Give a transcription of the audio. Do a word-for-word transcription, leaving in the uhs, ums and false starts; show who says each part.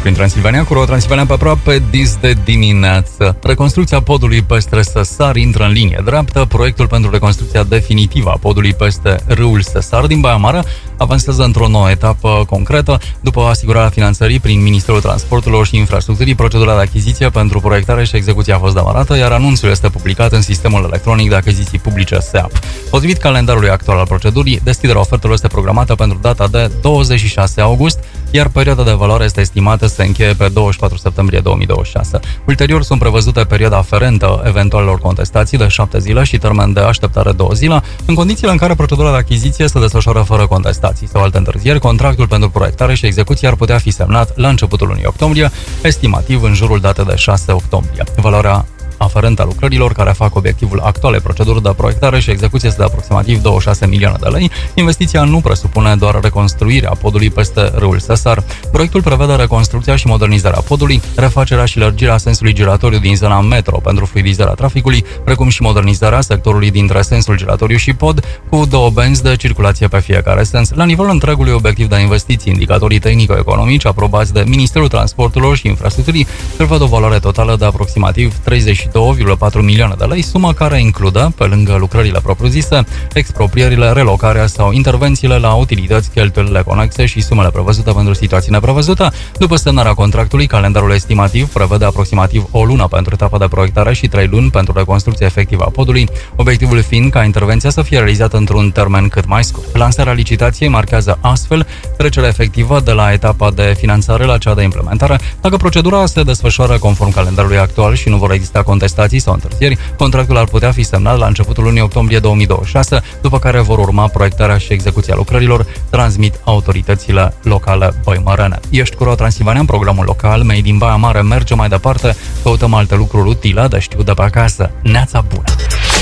Speaker 1: prin Transilvania, cu Transilvania pe aproape dis de dimineață. Reconstrucția podului peste Săsar intră în linie dreaptă. Proiectul pentru reconstrucția definitivă a podului peste râul Săsar din Baia Mare avansează într-o nouă etapă concretă. După asigurarea finanțării prin Ministerul Transporturilor și Infrastructurii, procedura de achiziție pentru proiectare și execuție a fost demarată, iar anunțul este publicat în sistemul electronic de achiziții publice S E A P. Potrivit calendarului actual al procedurii, deschiderea ofertelor este programată pentru data de douăzeci și șase august, iar perioada de evaluare este estimată să se încheie pe douăzeci și patru septembrie două mii douăzeci și șase. Ulterior sunt prevăzute perioada aferentă eventualelor contestații de șapte zile și termen de așteptare două zile, în condițiile în care procedura de achiziție se desfășoară fără contestații sau alte întârzieri. Contractul pentru proiectare și execuție ar putea fi semnat la începutul lunii octombrie, estimativ în jurul datei de șase octombrie. Valoarea aferentă a lucrărilor care fac obiectivul actualei proceduri de proiectare și execuție este de aproximativ douăzeci și șase milioane de lei. Investiția nu presupune doar reconstruirea podului peste râul Săsar. Proiectul prevede reconstrucția și modernizarea podului, refacerea și lărgirea sensului giratoriu din zona metro pentru fluidizarea traficului, precum și modernizarea sectorului dintre sensul giratoriu și pod, cu două benzi de circulație pe fiecare sens. La nivelul întregului obiectiv de investiții, indicatorii tehnico-economici aprobați de Ministerul Transporturilor și Infrastructurii prevăd o valoare totală de aproximativ treizeci și două virgulă patru milioane de lei, sumă care includă, pe lângă lucrările propriu-zise, exproprierile, relocarea sau intervențiile la utilități, cheltuielile conexe și sumele prevăzute pentru situații neprevăzute. După semnarea contractului, calendarul estimativ prevede aproximativ o lună pentru etapa de proiectare și trei luni pentru reconstrucția efectivă a podului, obiectivul fiind ca intervenția să fie realizată într-un termen cât mai scurt. Lansarea licitației marchează astfel trecerea efectivă de la etapa de finanțare la cea de implementare. Dacă procedura se desfășoară conform calendarului actual și nu vor exista contestații sau întârzieri, contractul ar putea fi semnat la începutul lunii octombrie două mii douăzeci și șase, după care vor urma proiectarea și execuția lucrărilor, transmit autoritățile locale băimărene. Ești cu Transilvania în programul local, Made din Baia Mare merge mai departe, căutăm alte lucruri utile de știut de pe acasă. Neața bună!